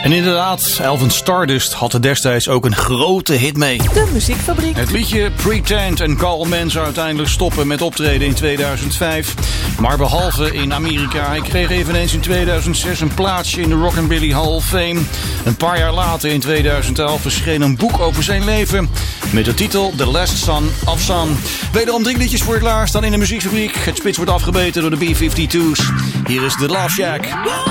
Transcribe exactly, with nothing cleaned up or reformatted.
En inderdaad, Alvin Stardust had er destijds ook een grote hit mee. De Muziekfabriek. Het liedje Pretend en Carl Mann zou uiteindelijk stoppen met optreden in tweeduizend vijf. Maar behalve in Amerika, hij kreeg eveneens in tweeduizend zes een plaatsje in de Rockabilly Hall of Fame. Een paar jaar later, in tweeduizend elf, verscheen een boek over zijn leven met de titel The Last Son of Sun. Wederom drie liedjes voor het klaarstaan in de Muziekfabriek. Het spits wordt afgebeten door de B vijfentwee's. Hier is The Love Shack.